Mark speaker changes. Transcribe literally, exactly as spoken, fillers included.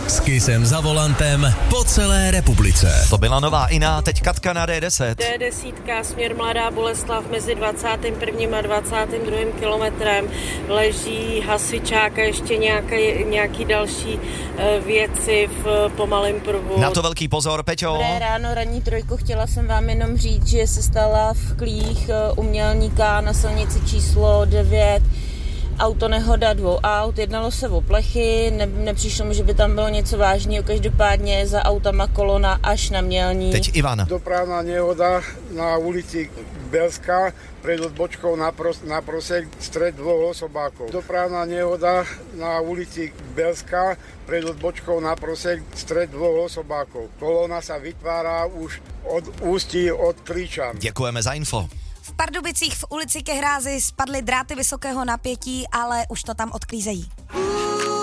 Speaker 1: S Kissem za volantem po celé republice.
Speaker 2: To byla nová Ina, teď Katka na dé deset.
Speaker 3: dé deset, směr Mladá Boleslav mezi dvacátým prvním a dvacátým druhým kilometrem. Leží hasičák a ještě nějaké, nějaký další uh, věci v pomalém pruhu.
Speaker 2: Na to velký pozor, Peťo.
Speaker 4: Dobré ráno, ranní trojku, chtěla jsem vám jenom říct, že se stala v Klích u Mělníka na silnici číslo devět autonehoda dvou aut, jednalo se o plechy, ne, nepřišlo mi, že by tam bylo něco vážného, každopádně za autama kolona až na Mělník.
Speaker 2: Teď Ivan.
Speaker 5: Dopravná nehoda na ulici Belská pred odbočkou na, pros, na prosek stred dvoch osobákov. Dopravná nehoda na ulici Belská pred odbočkou na prosek stred dvoch osobákov. Kolona sa vytvára už od Ústí od Klíčan.
Speaker 2: Děkujeme za info.
Speaker 6: V Pardubicích v ulici Kehrázy spadly dráty vysokého napětí, ale už to tam odklízejí.